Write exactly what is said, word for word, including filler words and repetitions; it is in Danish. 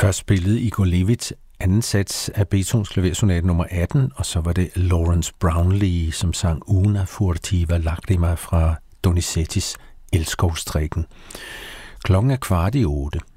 Først spillede Igor Levit anden sats af Beethovens klaversonate nummer atten, og så var det Lawrence Brownlee, som sang Una furtiva lacrima fra Donizettis Elskovstrikken. Klokken er kvart i otte.